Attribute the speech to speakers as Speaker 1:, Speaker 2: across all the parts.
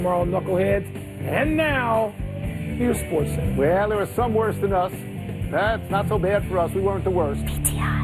Speaker 1: Tomorrow, knuckleheads. And now, here's Sports Center.
Speaker 2: Well, there were some worse than us. That's not so bad for us. We weren't the worst.
Speaker 3: PTI.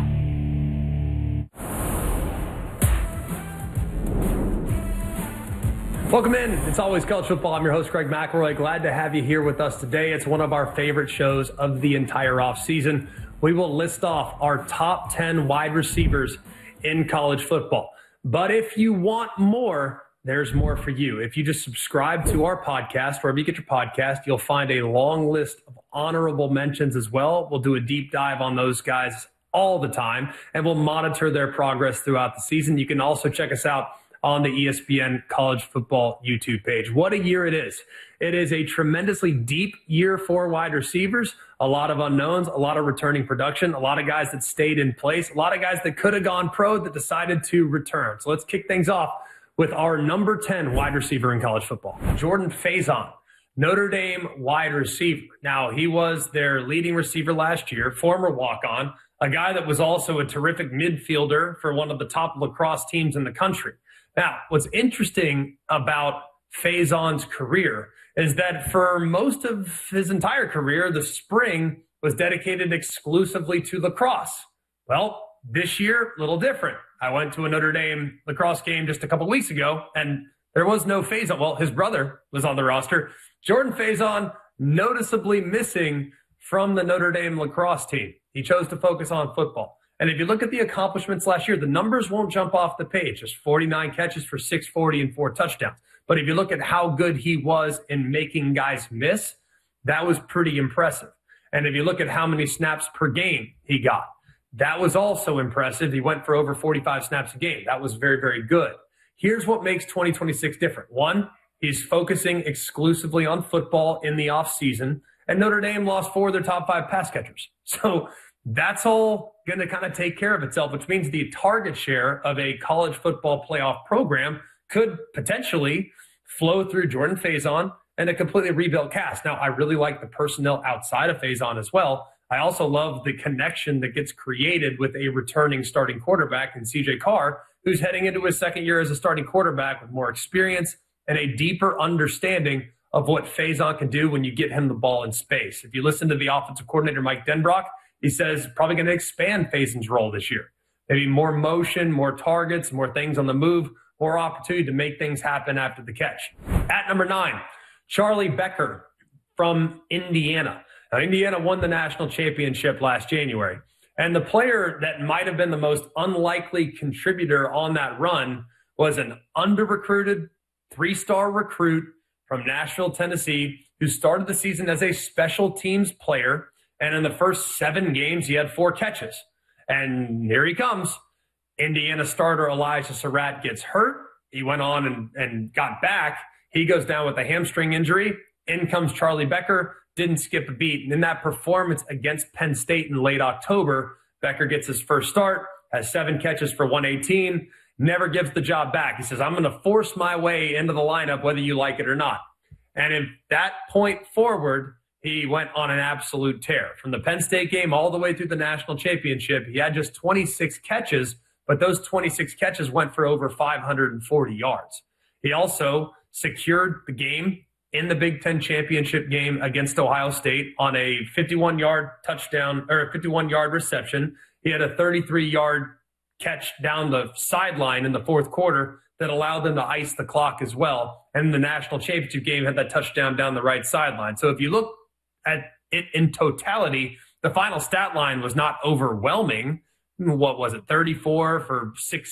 Speaker 4: Welcome in. It's always college football. I'm your host, Greg McElroy. Glad to have you here with us today. It's one of our favorite shows of the entire offseason. We will list off our top 10 wide receivers in college football. But if you want more, there's more for you. If you just subscribe to our podcast, wherever you get your podcast, you'll find a long list of honorable mentions as well. We'll do a deep dive on those guys all the time, and we'll monitor their progress throughout the season. You can also check us out on the ESPN College Football YouTube page. What a year it is. It is a tremendously deep year for wide receivers, a lot of unknowns, a lot of returning production, a lot of guys that stayed in place, a lot of guys that could have gone pro that decided to return. So let's kick things off with our number 10 wide receiver in college football, Jordan Faison, Notre Dame wide receiver. Now, he was their leading receiver last year, former walk-on, a guy that was also a terrific midfielder for one of the top lacrosse teams in the country. Now, what's interesting about Faison's career is that for most of his entire career, the spring was dedicated exclusively to lacrosse. Well, this year, a little different. I went to a Notre Dame lacrosse game just a couple weeks ago, and there was no Faison. Well, his brother was on the roster. Jordan Faison noticeably missing from the Notre Dame lacrosse team. He chose to focus on football. And if you look at the accomplishments last year, the numbers won't jump off the page. Just 49 catches for 640 and 4 touchdowns. But if you look at how good he was in making guys miss, that was pretty impressive. And if you look at how many snaps per game he got, that was also impressive. He went for over 45 snaps a game. That was very, very good. Here's what makes 2026 different. One, he's focusing exclusively on football in the offseason, and Notre Dame lost 4 of their top 5 pass catchers. So that's all going to kind of take care of itself, which means the target share of a college football playoff program could potentially flow through Jordan Faison and a completely rebuilt cast. Now, I really like the personnel outside of Faison as well. I also love the connection that gets created with a returning starting quarterback in CJ Carr, who's heading into his second year as a starting quarterback with more experience and a deeper understanding of what Faison can do when you get him the ball in space. If you listen to the offensive coordinator, Mike Denbrock, he says probably going to expand Faison's role this year. Maybe more motion, more targets, more things on the move, more opportunity to make things happen after the catch. At number 9, Charlie Becker from Indiana. Now, Indiana won the national championship last January, and the player that might have been the most unlikely contributor on that run was an under-recruited 3-star recruit from Nashville, Tennessee, who started the season as a special teams player, and in the first 7 games, he had 4 catches. And here he comes. Indiana starter Elijah Surratt gets hurt. He went on and got back. He goes down with a hamstring injury. In comes Charlie Becker. Didn't skip a beat. And in that performance against Penn State in late October, Becker gets his first start, has 7 catches for 118, never gives the job back. He says, I'm going to force my way into the lineup whether you like it or not. And in that point forward, he went on an absolute tear. From the Penn State game all the way through the national championship, he had just 26 catches, but those 26 catches went for over 540 yards. He also secured the game in the Big Ten championship game against Ohio State on a 51-yard touchdown or a 51-yard reception. He had a 33-yard catch down the sideline in the fourth quarter that allowed them to ice the clock as well. And the national championship game had that touchdown down the right sideline. So if you look at it in totality, the final stat line was not overwhelming. What was it, 34 for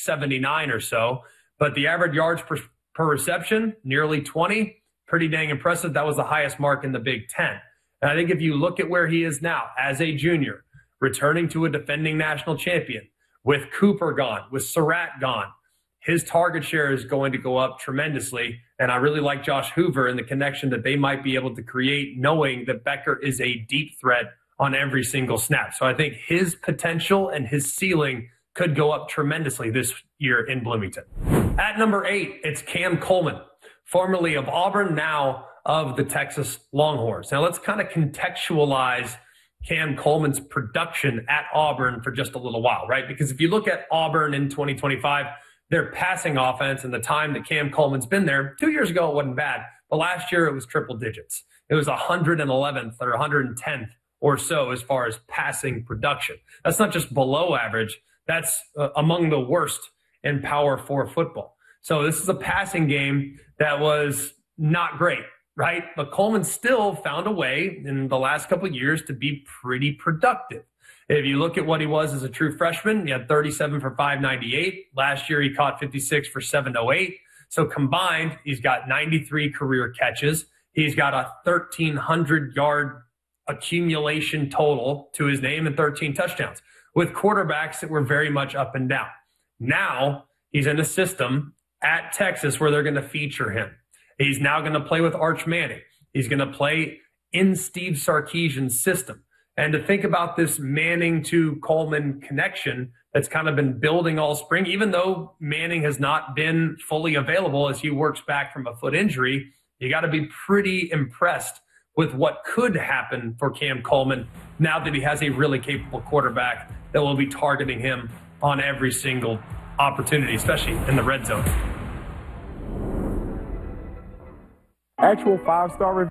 Speaker 4: 679 or so? But the average yards per reception, nearly 20. Pretty dang impressive. That was the highest mark in the Big Ten. And I think if you look at where he is now as a junior, returning to a defending national champion, with Cooper gone, with Surratt gone, his target share is going to go up tremendously. And I really like Josh Hoover and the connection that they might be able to create, knowing that Becker is a deep threat on every single snap. So I think his potential and his ceiling could go up tremendously this year in Bloomington. At number 8, it's Cam Coleman, formerly of Auburn, now of the Texas Longhorns. Now let's kind of contextualize Cam Coleman's production at Auburn for just a little while, right? Because if you look at Auburn in 2025, their passing offense and the time that Cam Coleman's been there, 2 years ago it wasn't bad, But last year it was triple digits. It was 111th or 110th or so as far as passing production. That's not just below average. That's among the worst in Power 4 football. So this is a passing game that was not great, right? But Coleman still found a way in the last couple of years to be pretty productive. If you look at what he was as a true freshman, he had 37 for 598. Last year, he caught 56 for 708. So combined, he's got 93 career catches. He's got a 1,300-yard accumulation total to his name and 13 touchdowns with quarterbacks that were very much up and down. Now he's in a system at Texas where they're going to feature him. He's now going to play with Arch Manning. He's going to play in Steve Sarkisian's system. And to think about this Manning to Coleman connection that's kind of been building all spring, even though Manning has not been fully available as he works back from a foot injury, you got to be pretty impressed with what could happen for Cam Coleman now that he has a really capable quarterback that will be targeting him on every single opportunity, especially in the red zone.
Speaker 1: Actual 5-star review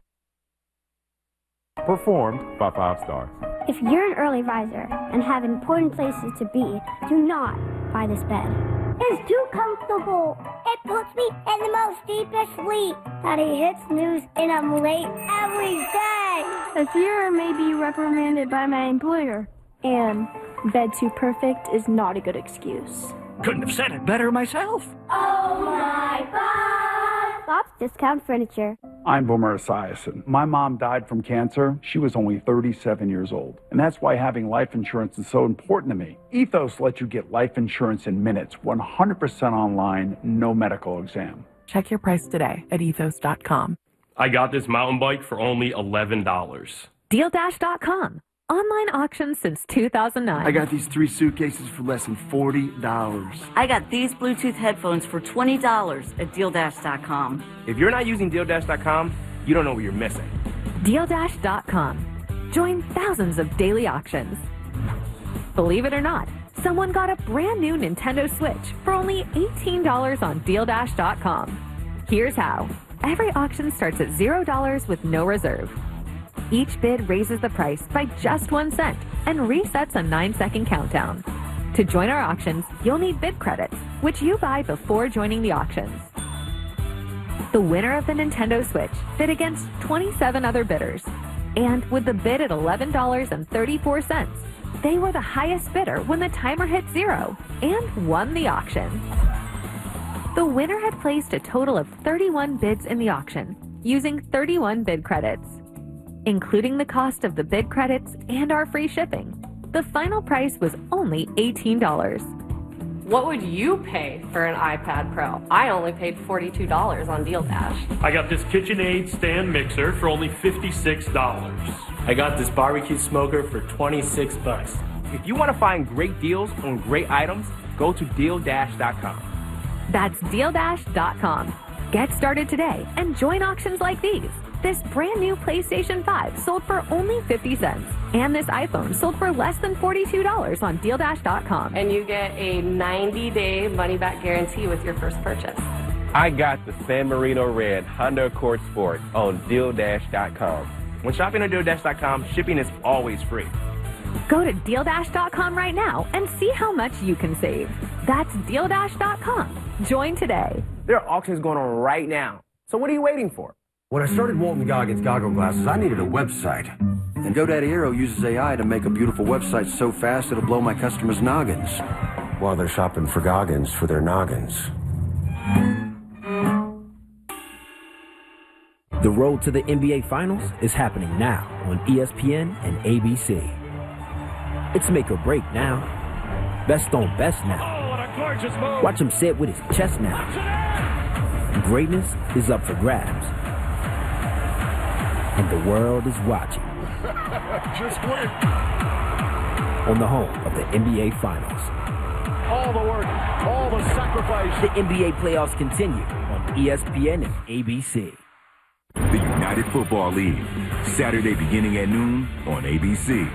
Speaker 1: performed by 5 stars.
Speaker 3: If you're an early riser and have important places to be, do not buy this bed. It's too comfortable. It puts me in the most deepest sleep. Daddy hits snooze and I'm late every day.
Speaker 5: A fear may be reprimanded by my employer. And bed too perfect is not a good excuse.
Speaker 6: Couldn't have said it better myself.
Speaker 3: Oh my God! Bob's Discount Furniture.
Speaker 7: I'm Boomer Esiason. My mom died from cancer. She was only 37 years old. And that's why having life insurance is so important to me. Ethos lets you get life insurance in minutes, 100% online, no medical exam.
Speaker 8: Check your price today at ethos.com.
Speaker 9: I got this mountain bike for only $11.
Speaker 10: DealDash.com. Online auctions since 2009.
Speaker 11: I got these 3 suitcases for less than $40.
Speaker 12: I got these Bluetooth headphones for $20 at DealDash.com.
Speaker 9: If you're not using DealDash.com, you don't know what you're missing.
Speaker 10: DealDash.com. Join thousands of daily auctions. Believe it or not, someone got a brand new Nintendo Switch for only $18 on DealDash.com. Here's how. Every auction starts at $0 with no reserve. Each bid raises the price by just 1 cent and resets a 9-second countdown. To join our auctions, you'll need bid credits, which you buy before joining the auctions. The winner of the Nintendo Switch bid against 27 other bidders. And with the bid at $11.34, they were the highest bidder when the timer hit 0 and won the auction. The winner had placed a total of 31 bids in the auction, using 31 bid credits. Including the cost of the bid credits and our free shipping, the final price was only $18.
Speaker 13: What would you pay for an iPad Pro? I only paid $42 on DealDash.
Speaker 9: I got this KitchenAid stand mixer for only $56.
Speaker 14: I got this barbecue smoker for $26.
Speaker 15: If you want to find great deals on great items, go to DealDash.com.
Speaker 10: That's DealDash.com. Get started today and join auctions like these. This brand new PlayStation 5 sold for only 50 cents. And this iPhone sold for less than $42 on DealDash.com.
Speaker 13: And you get a 90-day money-back guarantee with your first purchase.
Speaker 16: I got the San Marino Red Honda Accord Sport on DealDash.com.
Speaker 15: When shopping on DealDash.com, shipping is always free.
Speaker 10: Go to DealDash.com right now and see how much you can save. That's DealDash.com. Join today.
Speaker 17: There are auctions going on right now. So what are you waiting for?
Speaker 18: When I started Walton Goggins Goggle Glasses, I needed a website.
Speaker 19: And GoDaddy Aero uses AI to make a beautiful website so fast it'll blow my customers' noggins.
Speaker 18: While they're shopping for Goggins for their noggins.
Speaker 20: The road to the NBA Finals is happening now on ESPN and ABC. It's make or break now. Best on best now. Watch him say it with his chest now. Greatness is up for grabs. And the world is watching.
Speaker 1: Just win.
Speaker 20: On the home of the NBA Finals.
Speaker 1: All the work, all the sacrifice.
Speaker 20: The NBA playoffs continue on ESPN and ABC.
Speaker 21: The United Football League, Saturday beginning at noon on ABC.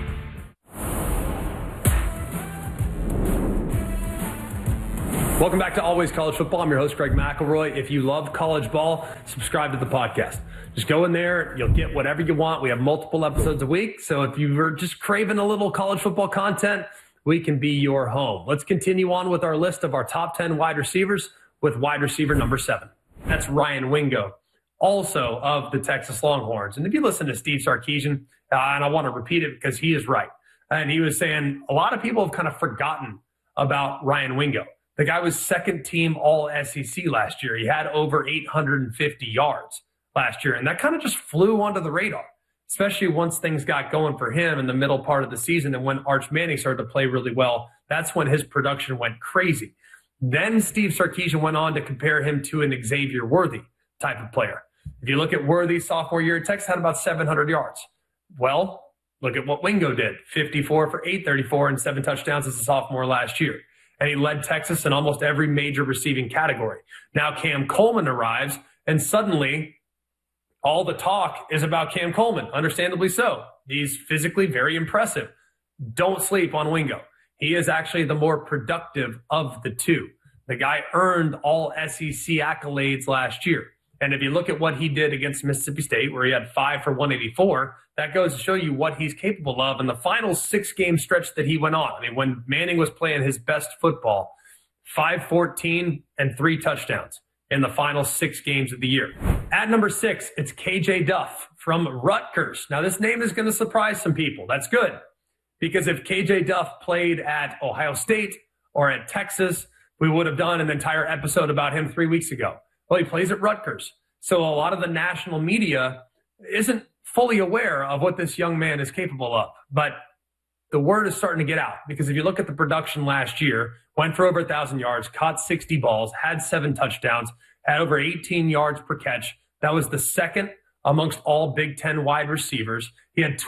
Speaker 4: Welcome back to Always College Football. I'm your host, Greg McElroy. If you love college ball, subscribe to the podcast. Just go in there. You'll get whatever you want. We have multiple episodes a week. So if you were just craving a little college football content, we can be your home. Let's continue on with our list of our top 10 wide receivers with wide receiver number 7. That's Ryan Wingo, also of the Texas Longhorns. And if you listen to Steve Sarkisian, and I want to repeat it because he is right, and he was saying a lot of people have kind of forgotten about Ryan Wingo. The guy was second team all SEC last year. He had over 850 yards last year, and that kind of just flew onto the radar, especially once things got going for him in the middle part of the season. And when Arch Manning started to play really well, that's when his production went crazy. Then Steve Sarkisian went on to compare him to an Xavier Worthy type of player. If you look at Worthy's sophomore year, Texas had about 700 yards. Well, look at what Wingo did, 54 for 834 and 7 touchdowns as a sophomore last year. And he led Texas in almost every major receiving category. Now Cam Coleman arrives, and suddenly all the talk is about Cam Coleman, understandably so. He's physically very impressive. Don't sleep on Wingo. He is actually the more productive of the two. The guy earned all SEC accolades last year. And if you look at what he did against Mississippi State, where he had 5 for 184, that goes to show you what he's capable of in the final 6-game stretch that he went on. I mean, when Manning was playing his best football, 514 and 3 touchdowns in the final 6 games of the year. At number 6, it's KJ Duff from Rutgers. Now, this name is going to surprise some people. That's good, because if KJ Duff played at Ohio State or at Texas, we would have done an entire episode about him 3 weeks ago. Well, he plays at Rutgers. So a lot of the national media isn't fully aware of what this young man is capable of. But the word is starting to get out, because if you look at the production last year, went for over 1,000 yards, caught 60 balls, had 7 touchdowns, had over 18 yards per catch. That was the second amongst all Big Ten wide receivers. He had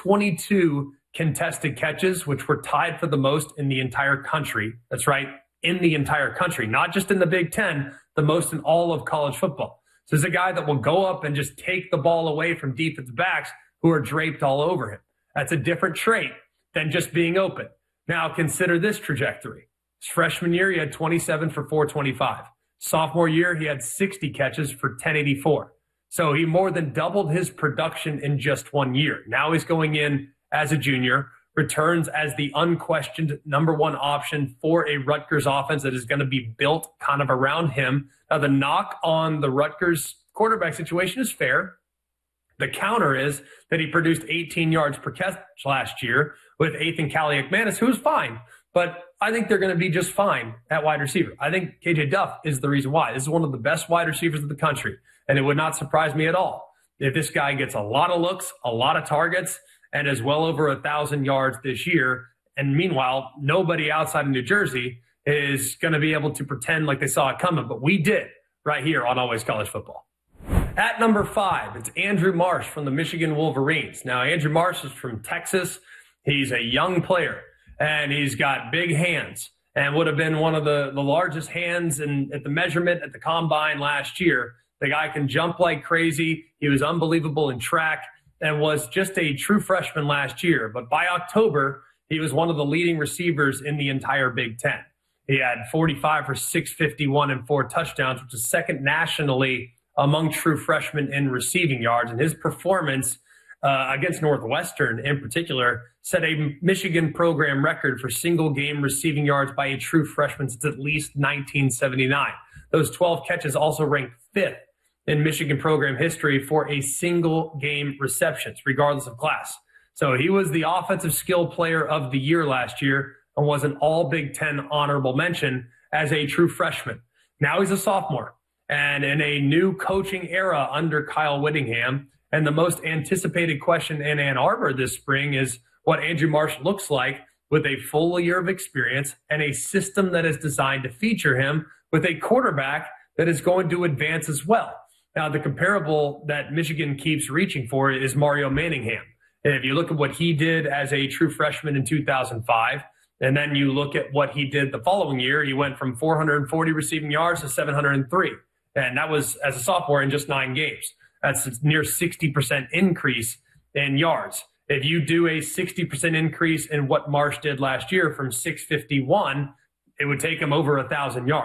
Speaker 4: 22 contested catches, which were tied for the most in the entire country. That's right, in the entire country, not just in the Big Ten, the most in all of college football. So he's a guy that will go up and just take the ball away from defensive backs who are draped all over him. That's a different trait than just being open. Now consider this trajectory. His freshman year, he had 27 for 425. Sophomore year, he had 60 catches for 1084. So he more than doubled his production in just 1 year. Now he's going in as a junior, returns as the unquestioned number 1 option for a Rutgers offense that is going to be built kind of around him. Now, the knock on the Rutgers quarterback situation is fair. The counter is that he produced 18 yards per catch last year with Ethan Kaliakmanis, who was fine. But I think they're going to be just fine at wide receiver. I think KJ Duff is the reason why. This is one of the best wide receivers in the country, and it would not surprise me at all if this guy gets a lot of looks, a lot of targets, and is well over 1,000 yards this year. And meanwhile, nobody outside of New Jersey is going to be able to pretend like they saw it coming, but we did right here on Always College Football. At number 5, it's Andrew Marsh from the Michigan Wolverines. Now, Andrew Marsh is from Texas. He's a young player, and he's got big hands, and would have been one of the largest hands at the measurement at the combine last year. The guy can jump like crazy. He was unbelievable in track and was just a true freshman last year. But by October, he was one of the leading receivers in the entire Big Ten. He had 45 for 651 and 4 touchdowns, which is second nationally among true freshmen in receiving yards. And his performance against Northwestern in particular set a Michigan program record for single game receiving yards by a true freshman since at least 1979. Those 12 catches also ranked 5th in Michigan program history for a single game receptions, regardless of class. So he was the offensive skill player of the year last year and was an all Big Ten honorable mention as a true freshman. Now he's a sophomore, and in a new coaching era under Kyle Whittingham. And the most anticipated question in Ann Arbor this spring is what Andrew Marsh looks like with a full year of experience and a system that is designed to feature him with a quarterback that is going to advance as well. Now, the comparable that Michigan keeps reaching for is Mario Manningham. And if you look at what he did as a true freshman in 2005, and then you look at what he did the following year, he went from 440 receiving yards to 703. And that was as a sophomore in just 9 games. That's a near 60% increase in yards. If you do a 60% increase in what Marsh did last year from 651, it would take him over 1,000 yards.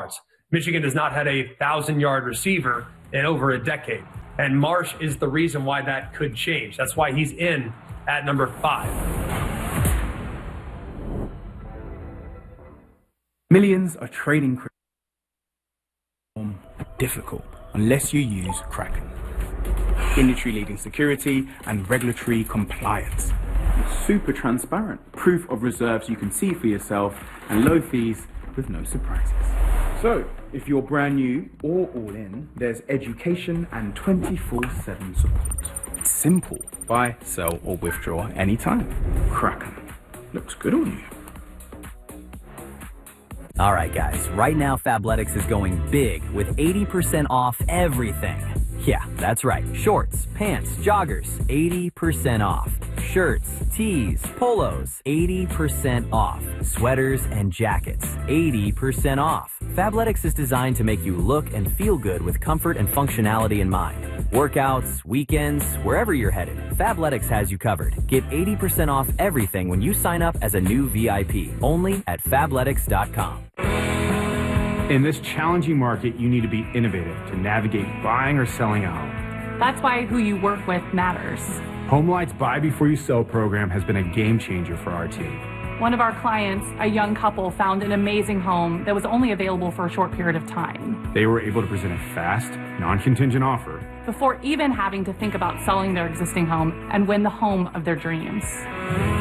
Speaker 4: Michigan has not had a 1,000-yard receiver in over a decade. And Marsh is the reason why that could change. That's why he's in at number 5.
Speaker 2: Millions are trading difficult unless you use Kraken. Industry-leading security and regulatory compliance. Super transparent. Proof of reserves you can see for yourself and low fees with no surprises. So, if you're brand new or all in, there's education and 24/7 support. It's simple. Buy, sell, or withdraw anytime. Kraken. Looks good on you.
Speaker 22: All right, guys. Right now, Fabletics is going big with 80% off everything. Yeah, that's right. Shorts, pants, joggers, 80% off. Shirts, tees, polos, 80% off. Sweaters and jackets, 80% off. Fabletics is designed to make you look and feel good with comfort and functionality in mind. Workouts, weekends, wherever you're headed, Fabletics has you covered. Get 80% off everything when you sign up as a new VIP, only at Fabletics.com.
Speaker 23: In this challenging market, you need to be innovative to navigate buying or selling a home.
Speaker 24: That's why who you work with matters.
Speaker 23: HomeLight's Buy Before You Sell program has been a game changer for our team.
Speaker 24: One of our clients, a young couple, found an amazing home that was only available for a short period of time.
Speaker 23: They were able to present a fast, non-contingent offer
Speaker 24: before even having to think about selling their existing home and win the home of their dreams.